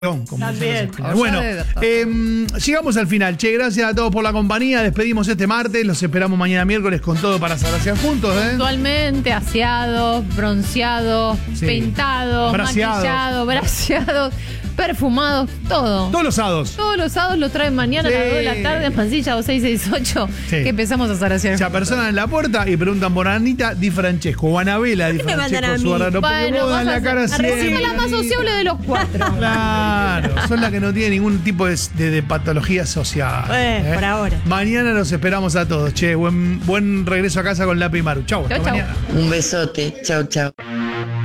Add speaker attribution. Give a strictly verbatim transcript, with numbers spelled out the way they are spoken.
Speaker 1: Como
Speaker 2: También.
Speaker 1: bueno, eh, llegamos al final. Che, gracias a todos por la compañía. Despedimos este martes. Los esperamos mañana miércoles con todo para Saracián juntos, ¿eh?
Speaker 2: Actualmente aseados, bronceados,
Speaker 1: Sí.
Speaker 2: pintados,
Speaker 1: Braseados.
Speaker 2: maquillados, braseados, perfumados, todo.
Speaker 1: Todos los sábados.
Speaker 2: Todos los sábados lo traen mañana
Speaker 1: Sí.
Speaker 2: a las dos de la tarde en Mansilla o seis seis ocho,
Speaker 1: Sí.
Speaker 2: que empezamos a Saracián.
Speaker 1: Se apersonan en la puerta y preguntan por Anita Di Francesco o Anabela Di
Speaker 3: ¿Por qué me
Speaker 1: Francesco.
Speaker 3: mandan a
Speaker 1: Su
Speaker 3: mí?
Speaker 1: verdad, no, porque
Speaker 2: Bueno,
Speaker 1: vos dan
Speaker 2: vas
Speaker 1: la
Speaker 2: a
Speaker 1: cara
Speaker 2: ser-
Speaker 1: siempre.
Speaker 2: Sos la más sociable de los cuatro.
Speaker 1: Claro, son las que no tienen ningún tipo de, de- de patología social.
Speaker 3: Eh, por ahora.
Speaker 1: Mañana los esperamos a todos. Che, buen, buen regreso a casa con Lapi y Maru. Chau, hasta
Speaker 2: Chau, chau.
Speaker 1: mañana.
Speaker 4: Un besote. Chau, chau.